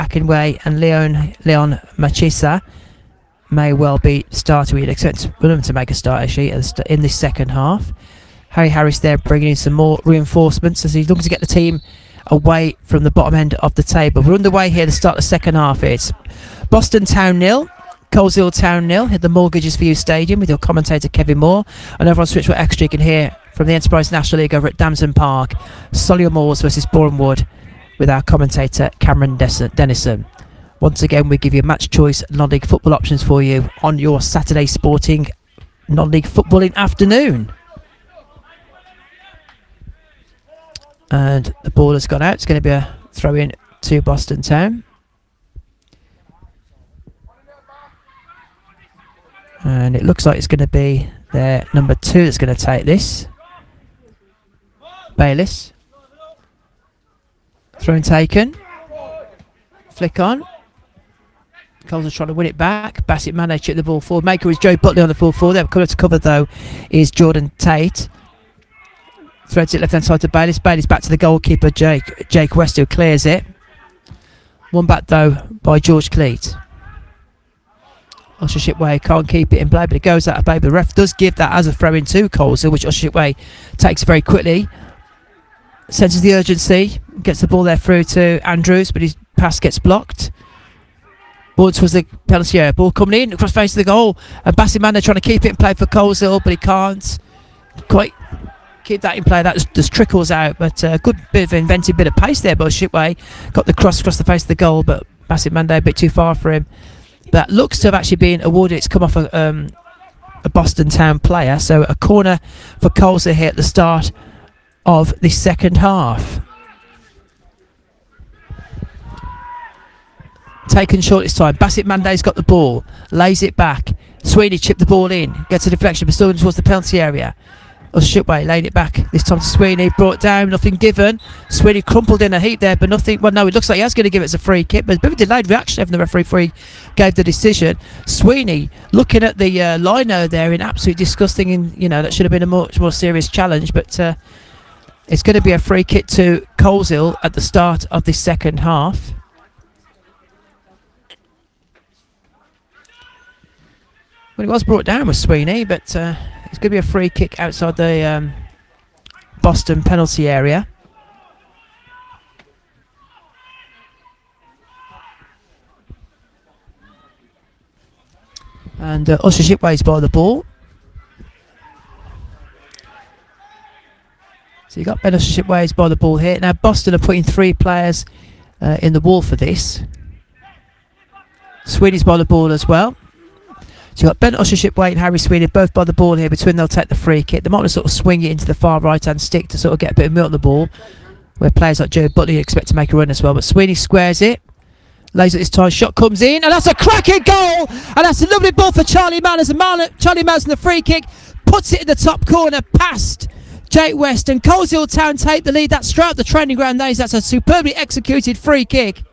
Akinway and Leon Machisa may well be starting. We'd expect them to make a start actually in this second half. Harry Harris there bringing in some more reinforcements as he's looking to get the team away from the bottom end of the table. We're underway here to start the second half. It's Boston Town 0, Coleshill Town 0 at the Mortgages for You Stadium with your commentator Kevin Moore. And over on Switchfoot Extra you can hear from the Enterprise National League over at Damson Park, Solihull Moors versus Bournemouth with our commentator Cameron Dennison. Once again, we give you match choice non-league football options for you on your Saturday sporting non-league footballing afternoon. And the ball has gone out. It's going to be a throw-in to Boston Town. And it looks like it's going to be their number 2 that's going to take this. Bayliss. Throw-in taken. Flick on. Coles is trying to win it back. Bassett managed to chip the ball forward. Maker is Joe Butley on the full forward. Coming to cover though is Jordan Tate. Threads it left hand side to Bayliss. Bayliss back to the goalkeeper Jake West who clears it. One back though by George Cleat. Usher Shipway can't keep it in play, but it goes out of play. The ref does give that as a throw in to Coleshill, which Usher Shipway takes very quickly. Senses the urgency. Gets the ball there through to Andrews, but his pass gets blocked. Ball towards the penalty area. Ball coming in across face of the goal. And Bassett Manor trying to keep it in play for Coleshill, but he can't quite keep that in play. That just trickles out, but a good bit of inventive bit of pace there by Shipway. Got the cross across the face of the goal, but Bassett Manor a bit too far for him. That looks to have actually been awarded. It's come off a Boston Town player, so a corner for Coleshill here at the start of the second half. Taken short this time. Bassett Manday's got the ball, lays it back. Sweeney chipped the ball in, gets a deflection, but still towards the penalty area. Shipway laid it back this time to Sweeney, brought down, nothing given. Sweeney crumpled in a heap there, but nothing. Well, no, it looks like he has going to give it as a free kick, but a bit of a delayed reaction from the referee gave the decision. Sweeney looking at the lino there in absolute disgusting, and that should have been a much more serious challenge, but it's going to be a free kick to Coleshill at the start of the second half. Well, it was brought down with Sweeney, but it's going to be a free kick outside the Boston penalty area. And Usher Shipway's by the ball. So you got Ben Usher Shipway's by the ball here. Now Boston are putting 3 players in the wall for this. Sweeney's by the ball as well. So you've got Ben Usher Shipway and Harry Sweeney both by the ball here. Between they'll take the free kick. They might want to sort of swing it into the far right hand stick to sort of get a bit of meat on the ball, where players like Joe Butley expect to make a run as well. But Sweeney squares it, lays it this time, shot comes in, and that's a cracking goal! And that's a lovely ball for Charlie Manners. And Charlie Manners in the free kick puts it in the top corner past Jake West, and Coleshill Town take the lead. That's straight up the training ground days. That's a superbly executed free kick.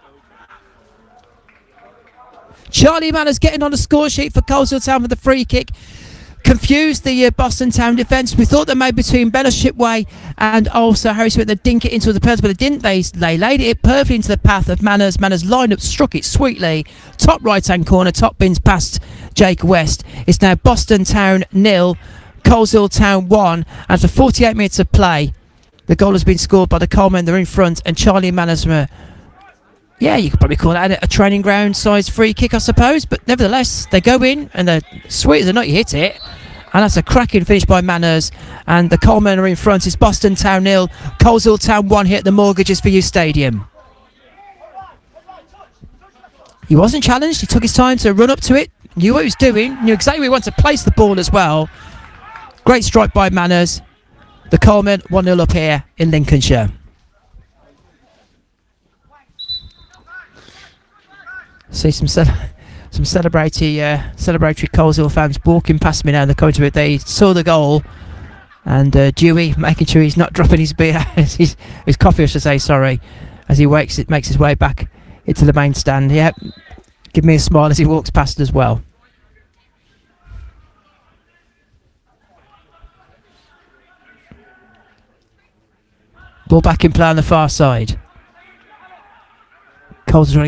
Charlie Manners getting on the score sheet for Coleshill Town with the free kick. Confused the Boston Town defence. We thought they made between Bella Shipway and also Harry Smith. They dink it into the penalty, but they didn't. They laid it perfectly into the path of Manners. Manners lined up, struck it sweetly. Top right-hand corner, top bins past Jake West. It's now Boston Town 0, Coleshill Town 1. And for 48 minutes of play, the goal has been scored by the Colemen. They're in front, and Charlie Manners from you could probably call that a training ground size free kick, I suppose. But nevertheless, they go in and they're sweet as a nut. You hit it. And that's a cracking finish by Manners. And the Colemen are in front. It's Boston Town 0, Coleshill Town 1 here at the Mortgages for You Stadium. He wasn't challenged. He took his time to run up to it. Knew what he was doing. Knew exactly where he wanted to place the ball as well. Great strike by Manners. The Colemen 1-0 up here in Lincolnshire. See some celebratory Coleshill fans walking past me now in the commentary. They saw the goal, and Dewey making sure he's not dropping his beer, his coffee, I should say, sorry, as he makes his way back into the main stand. Yeah, give me a smile as he walks past as well. Ball back in play on the far side. Coles is trying to